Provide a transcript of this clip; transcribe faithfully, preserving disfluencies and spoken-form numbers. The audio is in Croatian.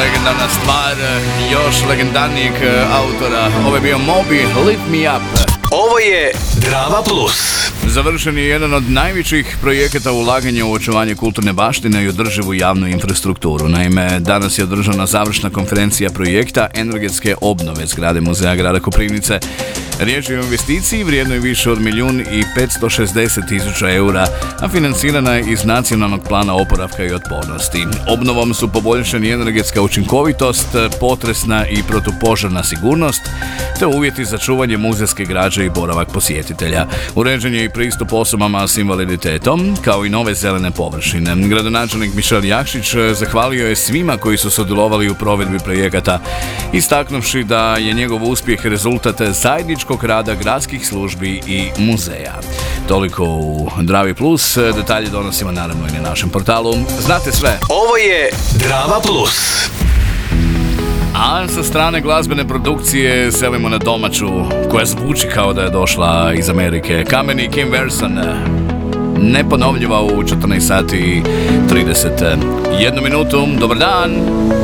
legendarna stvar još legendarnijeg autora. Ovo je bio Moby, Lift Me Up. Ovo je Drama Plus. Završen je jedan od najvećih projekata ulaganja u očuvanje kulturne baštine i održivu javnu infrastrukturu. Naime, danas je održana završna konferencija projekta energetske obnove zgrade Muzeja grada Koprivnice. Riječ je o investiciji vrijednoj više od milijun i petsto šezdeset tisuća eura, a financirana je iz Nacionalnog plana oporavka i otpornosti. Obnovom su poboljšani energetska učinkovitost, potresna i protupožarna sigurnost, te uvjeti za čuvanje muzejske građe i boravak posjetitelja. Uređen je i pristup osobama s invaliditetom, kao i nove zelene površine. Gradonačelnik Mišel Jakšić zahvalio je svima koji su sudjelovali u provedbi projekata, istaknuvši da je njegov uspjeh rezultat zajedničkog rada gradskih službi i muzeja. Toliko u Dravi Plus, detalje donosimo naravno i na našem portalu. Znate sve. Ovo je Drama Plus. A sa strane glazbene produkcije selimo na domaću, koja zvuči kao da je došla iz Amerike. Kamen i Kim Verson, neponovljiva u četrnaest sati i trideset jednu minutu. Dobar dan!